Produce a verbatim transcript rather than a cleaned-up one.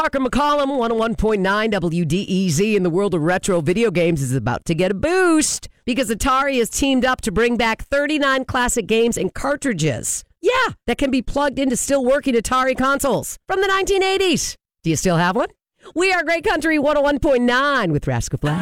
Parker McCollum, one oh one point nine W D E Z in the world of retro video games is about to get a boost because Atari has teamed up to bring back thirty-nine classic games and cartridges. Yeah, that can be plugged into still working Atari consoles from the nineteen eighties. Do you still have one? We are Great Country one oh one point nine with Rascal Flatts.